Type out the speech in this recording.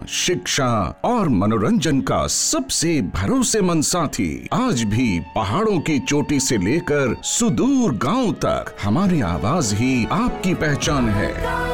शिक्षा और मनोरंजन का सबसे भरोसेमंद साथी। आज भी पहाड़ों की चोटी से लेकर सुदूर गांव तक हमारी आवाज ही आपकी पहचान है।